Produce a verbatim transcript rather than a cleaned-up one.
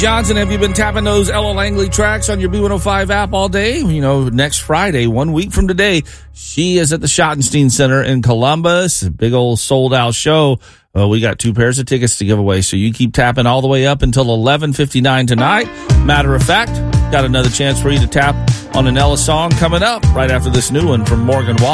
Johnson, have you been tapping those Ella Langley tracks on your B one oh five app all day? You know, next Friday, one week from today, she is at the Schottenstein Center in Columbus. A big old sold-out show. Uh, we got two pairs of tickets to give away, so you keep tapping all the way up until eleven fifty-nine tonight. Matter of fact, got another chance for you to tap on an Ella song coming up right after this new one from Morgan Wallen.